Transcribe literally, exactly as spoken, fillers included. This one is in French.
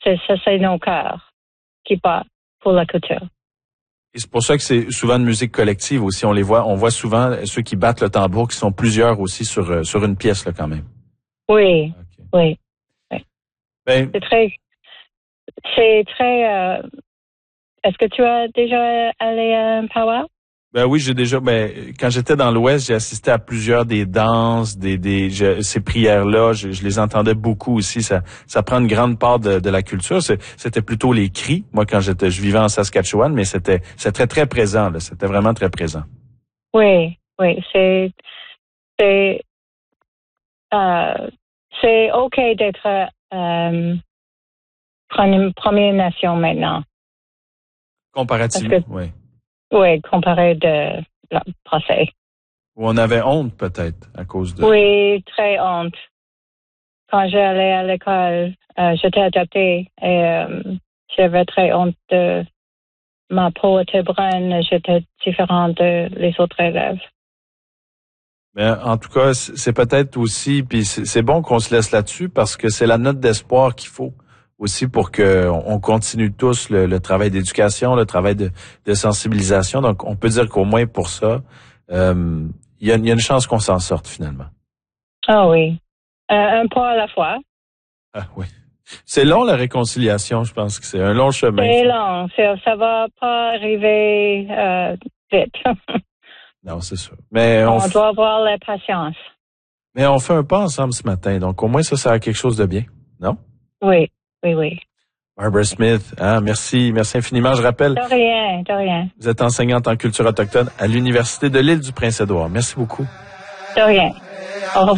c'est, ça, c'est nos cœurs qui battent pour la culture. Et c'est pour ça que c'est souvent une musique collective aussi. On les voit, on voit souvent ceux qui battent le tambour, qui sont plusieurs aussi sur sur une pièce là quand même. Oui, okay. oui. oui. Ben, c'est très, c'est très. Euh, est-ce que tu as déjà allé à un powwow? Ben oui, j'ai déjà. Ben quand j'étais dans l'Ouest, j'ai assisté à plusieurs des danses, des des je, ces prières-là. Je, je les entendais beaucoup aussi. Ça ça prend une grande part de, de la culture. C'est, c'était plutôt les cris. Moi, quand j'étais, je vivais en Saskatchewan, mais c'était c'était très présent. Là, c'était vraiment très présent. Oui, oui, c'est c'est euh, c'est ok d'être euh, Première Nation maintenant. Comparativement, oui. Oui, comparé de la passé. Où on avait honte peut-être à cause de. Oui, très honte. Quand j'allais à l'école, euh, j'étais adoptée et euh, j'avais très honte de ma peau était brune, j'étais différente de les autres élèves. Mais en tout cas, c'est peut-être aussi, puis c'est bon qu'on se laisse là-dessus parce que c'est la note d'espoir qu'il faut aussi pour que on continue tous le, le travail d'éducation, le travail de, de sensibilisation. Donc, on peut dire qu'au moins pour ça, euh, il y a, y a une chance qu'on s'en sorte finalement. Ah oui, euh, un pas à la fois. Ah oui. C'est long la réconciliation, je pense que c'est un long chemin. C'est long, c'est, ça va pas arriver euh, vite. Non, c'est sûr. Mais on, on f... doit avoir la patience. Mais on fait un pas ensemble ce matin, donc au moins ça sert à quelque chose de bien, non? Oui, oui, oui. Barbara Smith, hein, merci, merci infiniment. Je rappelle. De rien, de rien. Vous êtes enseignante en culture autochtone à l'Université de l'Île-du-Prince-Édouard. Merci beaucoup. De rien. Au revoir.